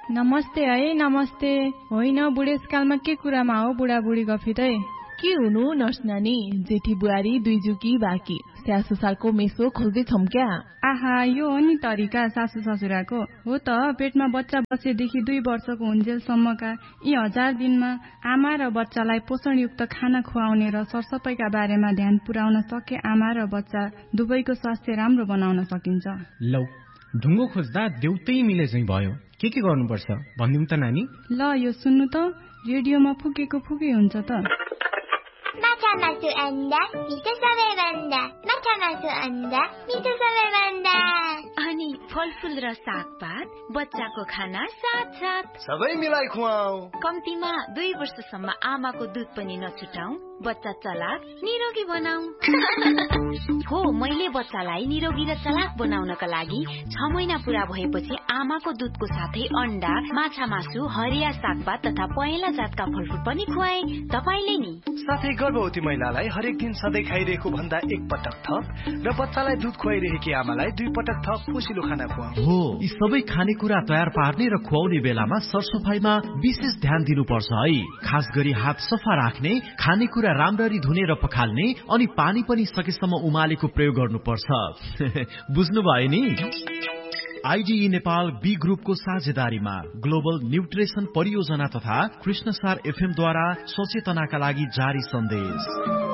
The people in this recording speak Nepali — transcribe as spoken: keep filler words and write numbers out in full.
नमस्ते है नमस्ते। होइन बुढेसकालमा के कुरामा हो बुढाबुढी गफिँदै? के हुनु नर्स नानी, जेठी बुहारी दुई जुकी बाँकी स्याहार सुसारको मेसो खोज्दैछौँ क्या? आहा, यो हो नि तरिका सासू ससुराको। हो त, पेटमा बच्चा बसेदेखि दुई वर्षको हुन्जेलसम्मका यी हजार दिनमा आमा र बच्चालाई पोषणयुक्त खाना खुवाउने र सरसफाइका बारेमा ध्यान पुर्याउन सके आमा र बच्चा दुवैको स्वास्थ्य राम्रो बनाउन सकिन्छ। लौ, ढुङ्गो खोज्दा देउतै मिले झैं भयो। के के गर्नुपर्छ भनिदिउँ त नानी? ल, यो सुन्नु त, रेडियोमा फुकेको फुकै हुन्छ त। माछा मासु अन्डा मिठो सबैभन्दा, माछा मासु अन्डा मिठो सबैभन्दा। अनि फलफुल र सागपात, बच्चाको खाना साथ साथ सबै मिलाई खुवाऊ। कम्तीमा दुई वर्षसम्म आमाको दुध पनि नछुटाऊ, बच्चा चलाक निरोगी बनाऊ। हो, मैले बच्चालाई निरोगी र चलाक बनाउनका लागि छ महिना पूरा भएपछि आमाको दुधको साथै अन्डा, माछा मासु, हरिया सागपात तथा पहेँला जातका फलफुल पनि खुवाए। तपाईले नि? साथै गर्भवती महिलालाई हरेक दिन सधैँ खाइरहेको भन्दा एक पटक थप र बच्चालाई दुध खुवाइरहेकी आमालाई दुई पटक थप पोषिलो खाना खुवाऊ। हो, यी सबै खानेकुरा तयार पार्ने र खुवाउने बेलामा सरसफाइमा विशेष ध्यान दिनुपर्छ है। खास गरी हात सफा राख्ने, खानेकुरा राम्ररी धुने र पखाल्ने, अनि पानी पनि सकेसम्म उमालेको प्रयोग गर्नुपर्छ। बुझ्नुभयो नि? आइडिई नेपाल बी ग्रुपको साझेदारीमा ग्लोबल न्युट्रिसन परियोजना तथा कृष्णसार एफएम द्वारा सचेतनाका लागि जारी सन्देश।